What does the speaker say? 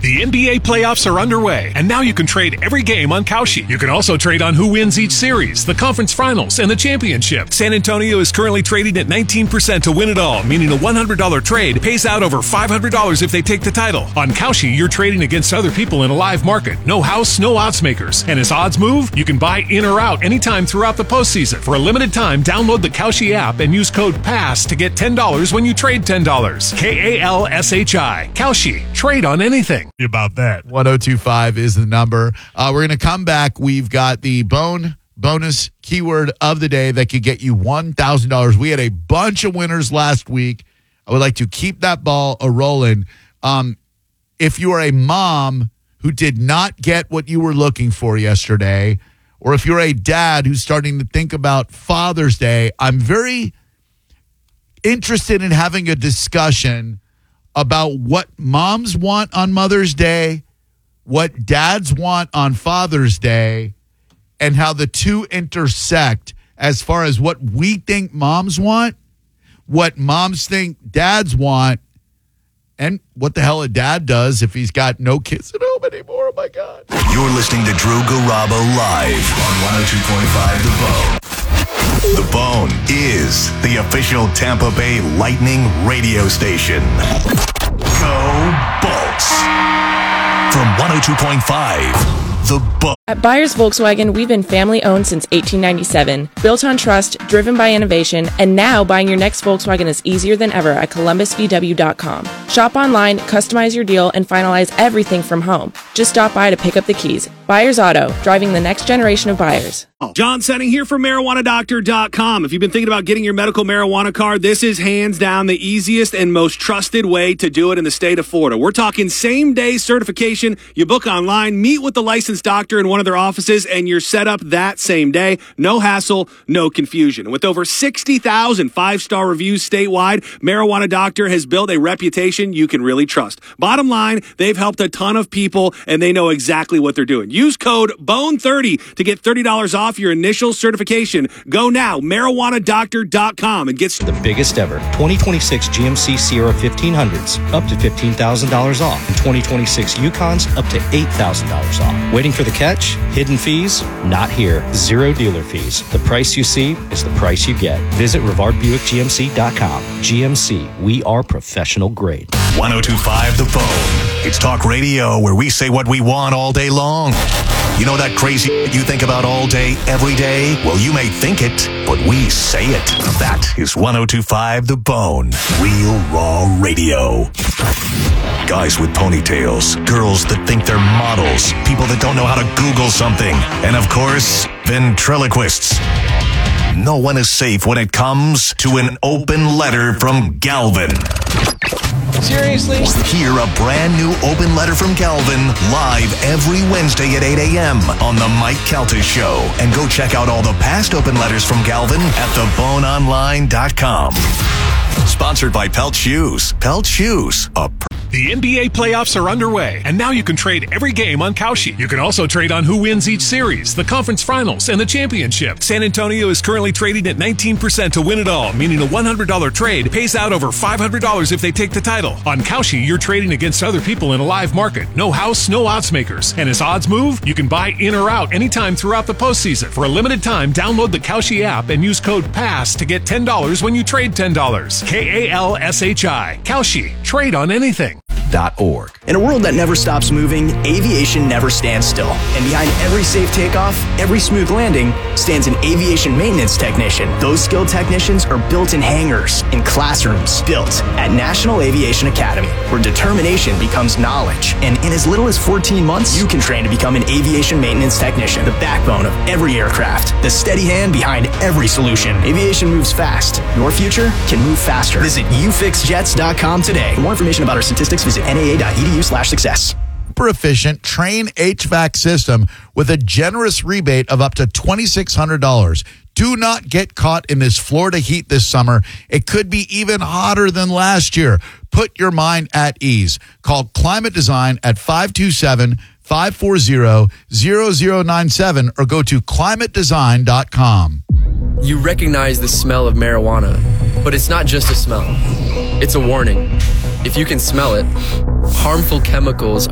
The NBA playoffs are underway, and now you can trade every game on Kalshi. You can also trade on who wins each series, the conference finals, and the championship. San Antonio is currently trading at 19% to win it all, meaning a $100 trade pays out over $500 if they take the title. On Kalshi, you're trading against other people in a live market. No house, no odds makers. And as odds move, you can buy in or out anytime throughout the postseason. For a limited time, download the Kalshi app and use code PASS to get $10 when you trade $10. KALSHI. Kalshi. Trade on anything. About that. 1025 is the number. We're going to come back. We've got the bonus keyword of the day that could get you $1,000. We had a bunch of winners last week. I would like to keep that ball a-rolling. If you are a mom who did not get what you were looking for yesterday, or if you're a dad who's starting to think about Father's Day, I'm very interested in having a discussion about what moms want on Mother's Day, what dads want on Father's Day, and how the two intersect as far as what we think moms want, what moms think dads want, and what the hell a dad does if he's got no kids at home anymore. Oh, my God. You're listening to Drew Garabo live on 102.5 The Bone. The Bone is the official Tampa Bay Lightning radio station. Go Bolts. From 102.5 The Bone. At Byers Volkswagen, we've been family-owned since 1897, built on trust, driven by innovation, and now buying your next Volkswagen is easier than ever at ColumbusVW.com. Shop online, customize your deal, and finalize everything from home. Just stop by to pick up the keys. Byers Auto, driving the next generation of buyers. John Setting here for MarijuanaDoctor.com. If you've been thinking about getting your medical marijuana card, this is hands down the easiest and most trusted way to do it in the state of Florida. We're talking same-day certification. You book online, meet with the licensed doctor in one of their offices, and you're set up that same day. No hassle, no confusion. With over 60,000 five-star reviews statewide, Marijuana Doctor has built a reputation you can really trust. Bottom line, they've helped a ton of people, and they know exactly what they're doing. Use code BONE30 to get $30 off your initial certification. Go now, MarijuanaDoctor.com, and get the biggest ever 2026 GMC Sierra 1500s, up to $15,000 off, and 2026 Yukons, up to $8,000 off. Waiting for the catch? Hidden fees? Not here. Zero dealer fees. The price you see is the price you get. Visit RivardBuickGMC.com. GMC, we are professional grade. 102.5 The Bone. It's talk radio where we say what we want all day long. You know that crazy you think about all day, every day? Well, you may think it, but we say it. That is 102.5 The Bone. Real raw radio. Guys with ponytails, girls that think they're models, people that don't know how to Google something, and of course, ventriloquists. No one is safe when it comes to an open letter from Galvin. Seriously? Hear a brand new open letter from Galvin live every Wednesday at 8 a.m. on the Mike Calta Show. And go check out all the past open letters from Galvin at theboneonline.com. Sponsored by Pelt Shoes. Pelt Shoes. The NBA playoffs are underway, and now you can trade every game on Kalshi. You can also trade on who wins each series, the conference finals, and the championship. San Antonio is currently trading at 19% to win it all, meaning a $100 trade pays out over $500 if they take the title. On Kalshi, you're trading against other people in a live market. No house, no odds makers. And as odds move, you can buy in or out anytime throughout the postseason. For a limited time, download the Kalshi app and use code PASS to get $10 when you trade $10. KALSHI. Kalshi. Trade on anything. In a world that never stops moving, aviation never stands still. And behind every safe takeoff, every smooth landing, stands an aviation maintenance technician. Those skilled technicians are built in hangars, in classrooms, built at National Aviation Academy, where determination becomes knowledge. And in as little as 14 months, you can train to become an aviation maintenance technician, the backbone of every aircraft, the steady hand behind every solution. Aviation moves fast. Your future can move faster. Visit ufixjets.com today. For more information about our statistics, visit naa.edu/success. Super efficient Train HVAC system with a generous rebate of up to $2,600. Do not get caught in this Florida heat this summer. It could be even hotter than last year. Put your mind at ease. Call Climate Design at 527-540-0097 or go to climatedesign.com. You recognize the smell of marijuana, but it's not just a smell. It's a warning. If you can smell it, harmful chemicals